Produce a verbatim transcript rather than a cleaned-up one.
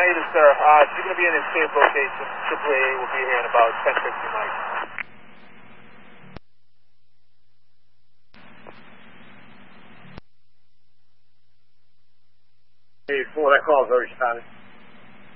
either, sir. Uh, you're going to be in a safe location. triple A will be here in about ten fifteen, Mike. Hey, four, that call is already responded.